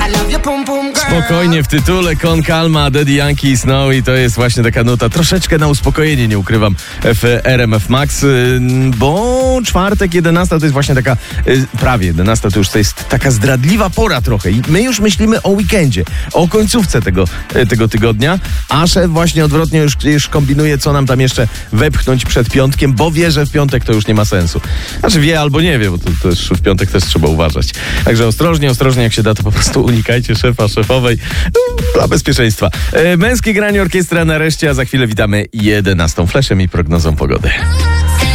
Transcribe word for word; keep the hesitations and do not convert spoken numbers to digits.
Spokojnie w tytule, Con Calma, Daddy Yankee i Snow i to jest właśnie taka nuta troszeczkę na uspokojenie, nie ukrywam, w R M F Max, bo czwartek, jedenasta to jest właśnie taka, prawie jedenasta to już to jest taka zdradliwa pora trochę i my już myślimy o weekendzie, o końcówce tego, tego tygodnia, a szef właśnie odwrotnie już, już kombinuje, co nam tam jeszcze wepchnąć przed piątkiem, bo wie, że w piątek to już nie ma sensu. Znaczy wie albo nie wie, bo to, to już w piątek też trzeba uważać. Także ostrożnie, ostrożnie jak się da, to po prostu unikajcie szefa, szefowej dla bezpieczeństwa. E, męskie granie orkiestra nareszcie, a za chwilę witamy jedenastą Flashem i prognozą pogody.